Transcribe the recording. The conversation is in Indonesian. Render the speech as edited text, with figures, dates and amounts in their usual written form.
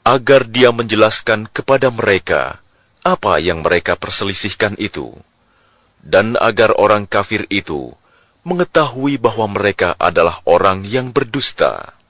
agar dia menjelaskan kepada mereka apa yang mereka perselisihkan itu, dan agar orang kafir itu mengetahui bahwa mereka adalah orang yang berdusta.